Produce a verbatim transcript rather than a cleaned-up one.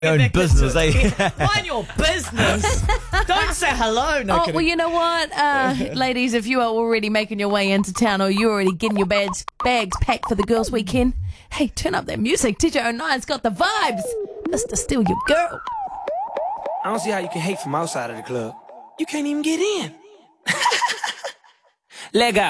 Your own business, eh? Mind your business. Don't say hello. No Oh, kidding. well, you know what, uh, ladies, if you are already making your way into town or you're already getting your bags, bags packed for the girls' weekend, hey, turn up that music. D J oh nine's got the vibes. Mister Steal Your Girl. I don't see how you can hate from outside of the club. You can't even get in. Leg out.